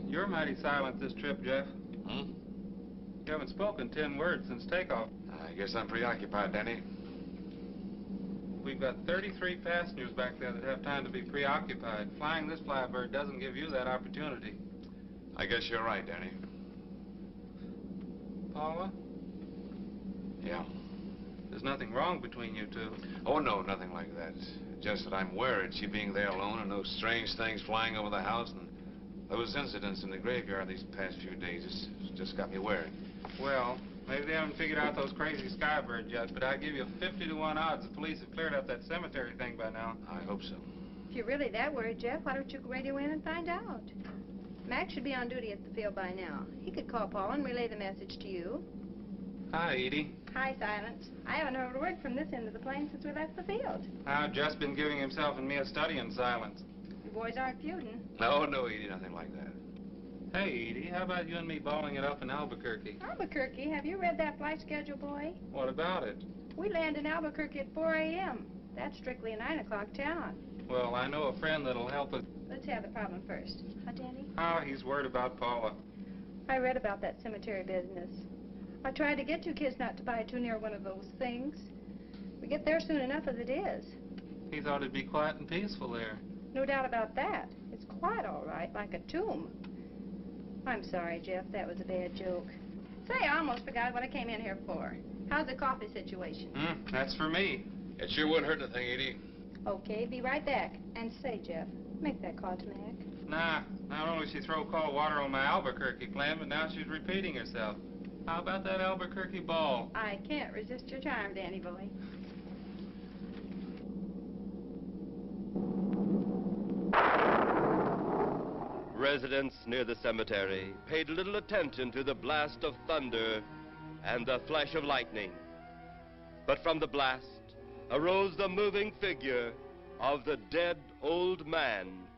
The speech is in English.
You're mighty silent this trip, Jeff. Hmm? You haven't spoken 10 words since takeoff. I guess I'm preoccupied, Danny. We've got 33 passengers back there that have time to be preoccupied. Flying this flybird doesn't give you that opportunity. I guess you're right, Danny. Paula? Yeah. There's nothing wrong between you two. Oh, no, nothing like that. Just that I'm worried, she being there alone and those strange things flying over the house and those incidents in the graveyard these past few days. It's just got me worried. Well, maybe they haven't figured out those crazy skybirds yet, but I give you 50 to 1 odds the police have cleared up that cemetery thing by now. I hope so. If you're really that worried, Jeff, why don't you radio in and find out? Mac should be on duty at the field by now. He could call Paul and relay the message to you. Hi, Edie. Hi, Silence. I haven't heard a word from this end of the plane since we left the field. I've just been giving himself and me a study in silence. You boys aren't feuding. No, no, Edie, nothing like that. Hey, Edie, how about you and me balling it up in Albuquerque? Albuquerque? Have you read that flight schedule, boy? What about it? We land in Albuquerque at 4 a.m. That's strictly a 9 o'clock town. Well, I know a friend that'll help us. Let's have the problem first. Huh, Danny? Oh, he's worried about Paula. I read about that cemetery business. I tried to get you kids not to buy too near one of those things. We get there soon enough as it is. He thought it'd be quiet and peaceful there. No doubt about that. It's quiet all right, like a tomb. I'm sorry, Jeff. That was a bad joke. Say, I almost forgot what I came in here for. How's the coffee situation? That's for me. It sure wouldn't hurt anything, Edie. Okay, be right back. And say, Jeff, make that call to Mac. Nah, not only she throw cold water on my Albuquerque plan, but now she's repeating herself. How about that Albuquerque ball? I can't resist your charm, Danny boy. Residents near the cemetery paid little attention to the blast of thunder and the flash of lightning. But from the blast arose the moving figure of the dead old man